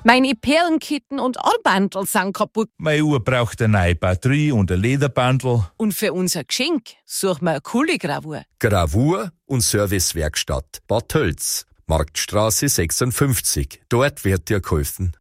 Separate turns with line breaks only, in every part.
Meine Perlenketten und Armbandel sind kaputt.
Meine Uhr braucht eine neue Batterie und ein Lederbandel.
Und für unser Geschenk suchen wir eine coole Gravur.
Gravur und Servicewerkstatt Bad Tölz, Marktstraße 56. Dort wird dir geholfen.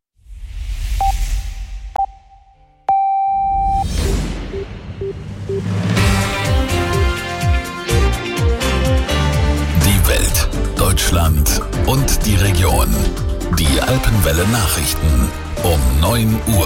Die Welt, Deutschland und die Region. Die Alpenwelle Nachrichten um 9 Uhr.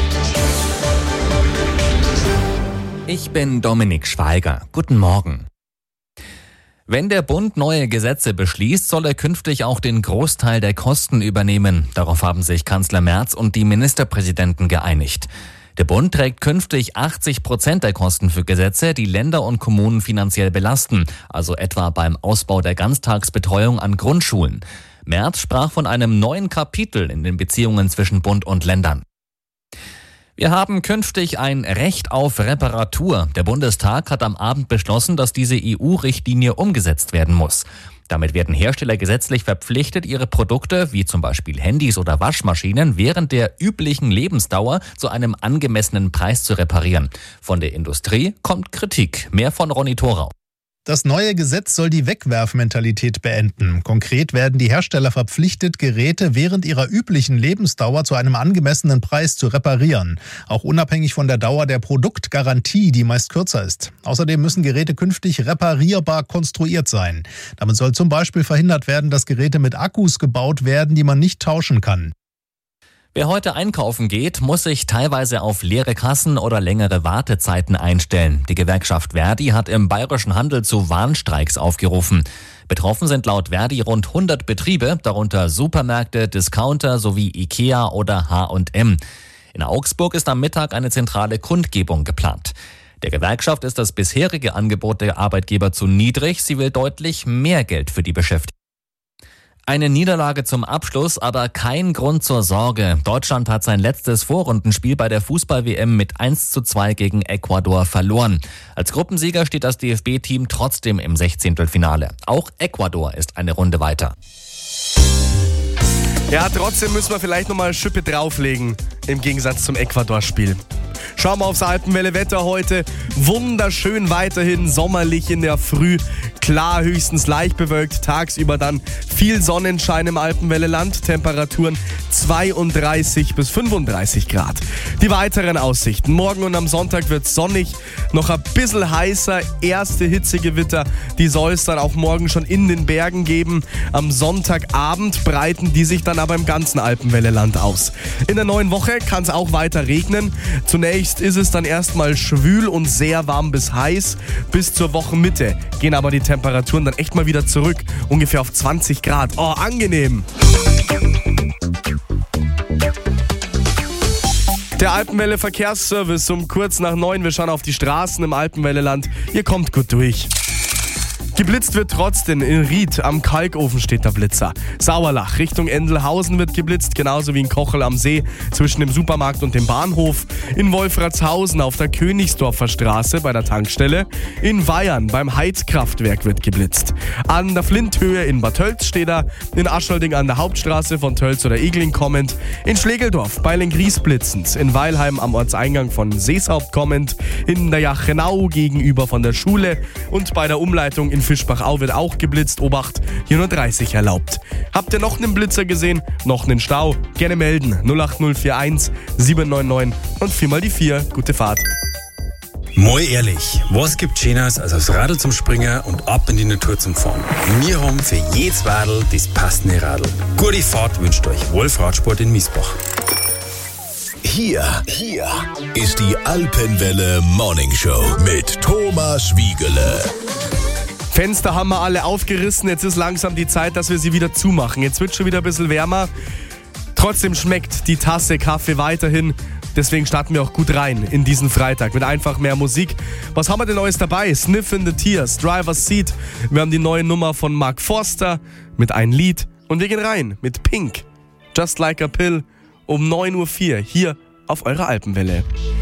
Ich bin Dominik Schweiger. Guten Morgen. Wenn der Bund neue Gesetze beschließt, soll er künftig auch den Großteil der Kosten übernehmen. Darauf haben sich Kanzler Merz und die Ministerpräsidenten geeinigt. Der Bund trägt künftig 80% der Kosten für Gesetze, die Länder und Kommunen finanziell belasten, also etwa beim Ausbau der Ganztagsbetreuung an Grundschulen. Merz sprach von einem neuen Kapitel in den Beziehungen zwischen Bund und Ländern. Wir haben künftig ein Recht auf Reparatur. Der Bundestag hat am Abend beschlossen, dass diese EU-Richtlinie umgesetzt werden muss. Damit werden Hersteller gesetzlich verpflichtet, ihre Produkte, wie zum Beispiel Handys oder Waschmaschinen, während der üblichen Lebensdauer zu einem angemessenen Preis zu reparieren. Von der Industrie kommt Kritik. Mehr von Ronny Thorau.
Das neue Gesetz soll die Wegwerfmentalität beenden. Konkret werden die Hersteller verpflichtet, Geräte während ihrer üblichen Lebensdauer zu einem angemessenen Preis zu reparieren. Auch unabhängig von der Dauer der Produktgarantie, die meist kürzer ist. Außerdem müssen Geräte künftig reparierbar konstruiert sein. Damit soll zum Beispiel verhindert werden, dass Geräte mit Akkus gebaut werden, die man nicht tauschen kann.
Wer heute einkaufen geht, muss sich teilweise auf leere Kassen oder längere Wartezeiten einstellen. Die Gewerkschaft Verdi hat im bayerischen Handel zu Warnstreiks aufgerufen. Betroffen sind laut Verdi rund 100 Betriebe, darunter Supermärkte, Discounter sowie Ikea oder H&M. In Augsburg ist am Mittag eine zentrale Kundgebung geplant. Der Gewerkschaft ist das bisherige Angebot der Arbeitgeber zu niedrig. Sie will deutlich mehr Geld für die Beschäftigten. Eine Niederlage zum Abschluss, aber kein Grund zur Sorge. Deutschland hat sein letztes Vorrundenspiel bei der Fußball-WM mit 1:2 gegen Ecuador verloren. Als Gruppensieger steht das DFB-Team trotzdem im 16. Auch Ecuador ist eine Runde weiter.
Ja, trotzdem müssen wir vielleicht nochmal eine Schippe drauflegen, im Gegensatz zum Ecuador-Spiel. Schauen wir aufs Alpenwelle-Wetter heute. Wunderschön weiterhin, sommerlich in der Früh. Klar, höchstens leicht bewölkt. Tagsüber dann viel Sonnenschein im Alpenwelleland. Temperaturen 32 bis 35 Grad. Die weiteren Aussichten. Morgen und am Sonntag wird es sonnig. Noch ein bisschen heißer. Erste Hitzegewitter. Die soll es dann auch morgen schon in den Bergen geben. Am Sonntagabend breiten die sich dann aber im ganzen Alpenwelleland aus. In der neuen Woche kann es auch weiter regnen. Zunächst ist es dann erstmal schwül und sehr warm bis heiß. Bis zur Wochenmitte gehen aber die Temperaturen dann echt mal wieder zurück. Ungefähr auf 20 Grad. Oh, angenehm! Der Alpenwelle Verkehrsservice um kurz nach 9. Wir schauen auf die Straßen im Alpenwelleland. Ihr kommt gut durch. Geblitzt wird trotzdem. In Ried am Kalkofen steht der Blitzer. Sauerlach Richtung Endelhausen wird geblitzt, genauso wie in Kochel am See zwischen dem Supermarkt und dem Bahnhof. In Wolfratshausen auf der Königsdorfer Straße bei der Tankstelle. In Weyern beim Heizkraftwerk wird geblitzt. An der Flinthöhe in Bad Tölz steht er. In Aschalding an der Hauptstraße von Tölz oder Egling kommend. In Schlegeldorf bei Lenggries blitzend. In Weilheim am Ortseingang von Seeshaupt kommend. In der Jachenau gegenüber von der Schule. Und bei der Umleitung in Fischbachau wird auch geblitzt. Obacht, hier nur 30 erlaubt. Habt ihr noch einen Blitzer gesehen? Noch einen Stau? Gerne melden. 08041 799 und 4x4. Gute Fahrt.
Mal ehrlich, was gibt Schöneres als aufs Radl zum Springen und ab in die Natur zum Fahren? Wir haben für jedes Radl das passende Radl. Gute Fahrt wünscht euch Wolf Radsport in Miesbach.
Hier ist die Alpenwelle Morning Show mit Thomas Wiegele.
Fenster haben wir alle aufgerissen, jetzt ist langsam die Zeit, dass wir sie wieder zumachen. Jetzt wird schon wieder ein bisschen wärmer. Trotzdem schmeckt die Tasse Kaffee weiterhin. Deswegen starten wir auch gut rein in diesen Freitag mit einfach mehr Musik. Was haben wir denn Neues dabei? Sniff in the Tears, Driver's Seat. Wir haben die neue Nummer von Mark Forster mit einem Lied. Und wir gehen rein mit Pink, Just Like a Pill um 9:04 Uhr hier auf eurer Alpenwelle.